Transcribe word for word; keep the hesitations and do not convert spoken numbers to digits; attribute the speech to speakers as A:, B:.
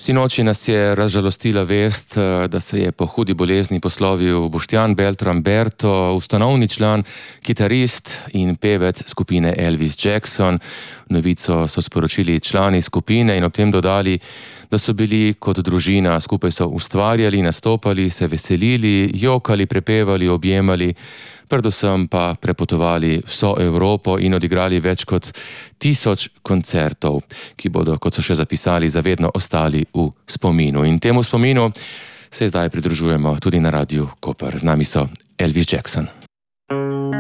A: Sinoči nas je razžalostila vest, da se je po hudi bolezni poslovil Boštjan Beltran Berto, ustanovni član, kitarist in pevec skupine Elvis Jackson. Novico so sporočili člani skupine in ob tem dodali, da so bili kot družina, skupaj so ustvarjali, nastopali, se veselili, jokali, prepevali, objemali, predvsem pa prepotovali vso Evropo in odigrali več kot tisoč koncertov, ki bodo, kot so še zapisali, zavedno ostali v spominu. In temu spominu se zdaj pridružujemo tudi na Radiu Koper. Z nami so Elvis Jackson.